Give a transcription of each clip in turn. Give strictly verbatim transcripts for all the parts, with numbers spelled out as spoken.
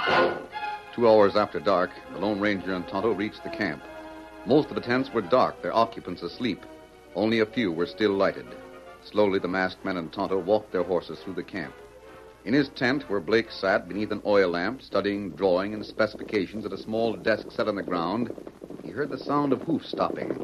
Two hours after dark, the Lone Ranger and Tonto reached the camp. Most of the tents were dark, their occupants asleep. Only a few were still lighted. Slowly, the masked men and Tonto walked their horses through the camp. In his tent, where Blake sat beneath an oil lamp, studying drawing and specifications at a small desk set on the ground, he heard the sound of hoofs stopping.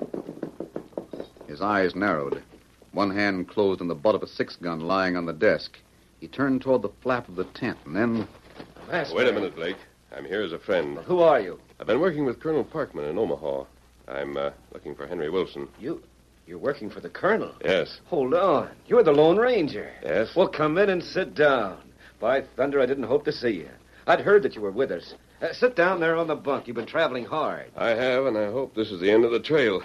His eyes narrowed. One hand closed on the butt of a six-gun lying on the desk. He turned toward the flap of the tent, and then... Master. Wait a minute, Blake. I'm here as a friend. Well, who are you? I've been working with Colonel Parkman in Omaha. I'm uh, looking for Henry Wilson. You... You're working for the colonel? Yes. Hold on. You're the Lone Ranger. Yes? Well, come in and sit down. By thunder, I didn't hope to see you. I'd heard that you were with us. Uh, sit down there on the bunk. You've been traveling hard. I have, and I hope this is the end of the trail.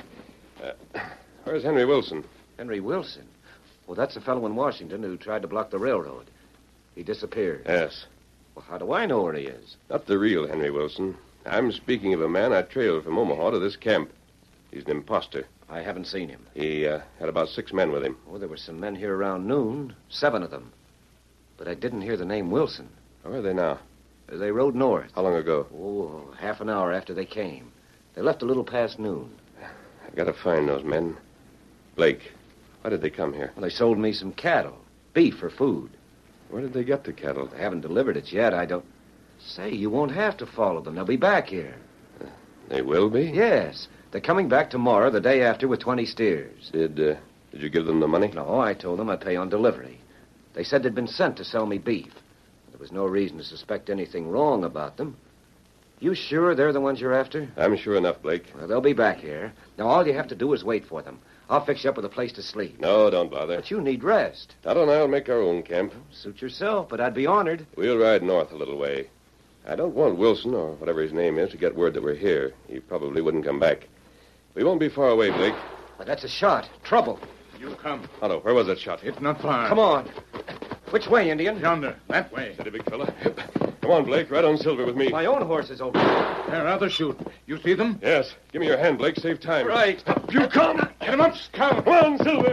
Uh, where's Henry Wilson? Henry Wilson? Well, that's the fellow in Washington who tried to block the railroad. He disappeared. Yes. Well, how do I know where he is? Not the real Henry Wilson. I'm speaking of a man I trailed from Omaha to this camp. He's an imposter. I haven't seen him. He uh, had about six men with him. Oh, there were some men here around noon. Seven of them. But I didn't hear the name Wilson. Where are they now? They rode north. How long ago? Oh, half an hour after they came. They left a little past noon. I've got to find those men. Blake, why did they come here? Well, they sold me some cattle. Beef for food. Where did they get the cattle? They haven't delivered it yet. I don't... Say, you won't have to follow them. They'll be back here. Uh, they will be? Yes. They're coming back tomorrow, the day after, with twenty steers. Did, uh, did you give them the money? No, I told them I'd pay on delivery. They said they'd been sent to sell me beef. There was no reason to suspect anything wrong about them. You sure they're the ones you're after? I'm sure enough, Blake. Well, they'll be back here. Now, all you have to do is wait for them. I'll fix you up with a place to sleep. No, don't bother. But you need rest. Tonto and I'll make our own camp. Suit yourself, but I'd be honored. We'll ride north a little way. I don't want Wilson, or whatever his name is, to get word that we're here. He probably wouldn't come back. We won't be far away, Blake. But that's a shot. Trouble. You come. Tonto, where was that shot? It's not far. Come on. Which way, Indian? Yonder. That way. Steady, big fella. Come on, Blake. Right on Silver with me. My own horse is over there. They're out to shoot. You see them? Yes. Give me your hand, Blake. Save time. Right. You come. Get them up, Scout. Come on, Silver.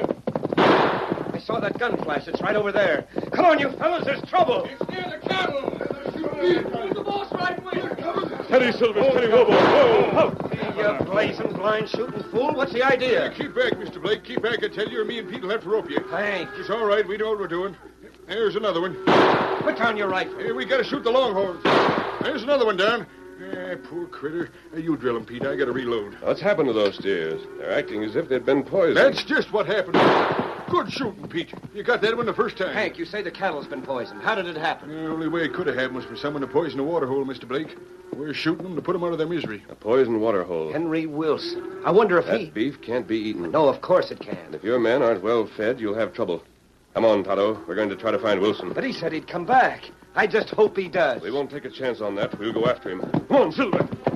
I saw that gun flash. It's right over there. Come on, you fellas. There's trouble. It's near the cattle. Who's the boss right way? Steady, Silver. Steady, Robo. Whoa. You blazing, blind shooting fool. What's the idea? Keep back, Mister Blake. Keep back, I tell you, or me and Pete will have to rope you. Hank. It's all right. We know what we're doing. There's another one. Put down your rifle. Hey, we got to shoot the longhorns. There's another one down. Eh, poor critter. Hey, you drill him, Pete. I got to reload. What's happened to those steers? They're acting as if they'd been poisoned. That's just what happened. Good shooting, Pete. You got that one the first time. Hank, you say the cattle's been poisoned. How did it happen? The only way it could have happened was for someone to poison a water hole, Mister Blake. We're shooting them to put them out of their misery. A poisoned water hole. Henry Wilson. I wonder if That he... beef can't be eaten. No, of course it can. And if your men aren't well fed, you'll have trouble. Come on, Tonto. We're going to try to find Wilson. But he said he'd come back. I just hope he does. We won't take a chance on that. We'll go after him. Come on, Silver.